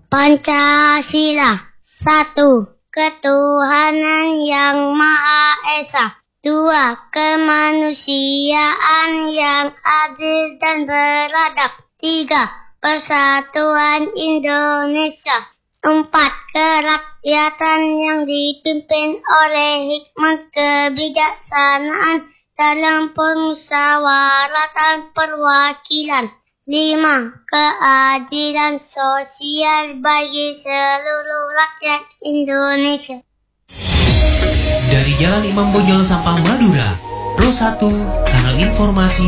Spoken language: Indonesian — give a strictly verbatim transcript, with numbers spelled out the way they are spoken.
Pancasila. Satu, ketuhanan yang Maha Esa. Dua, kemanusiaan yang adil dan beradab. Tiga, persatuan Indonesia. Empat, kerakyatan yang dipimpin oleh hikmat kebijaksanaan dalam permusyawaratan perwakilan. Lima, keadilan sosial bagi seluruh rakyat Indonesia. Dari Jalan Imam Bonjol Sampang Madura, Pro satu, Kanal Informasi